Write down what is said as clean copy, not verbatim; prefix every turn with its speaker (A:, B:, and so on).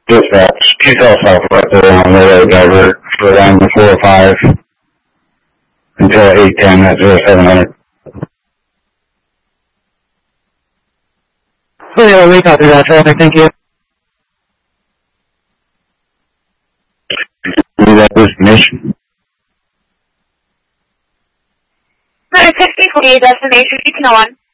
A: Dispatch, 2 south right there on the road driver for line 405 until 810 at 0700.
B: We copy that traffic, thank you.
A: Do that destination.
C: 960 destination, you can go on.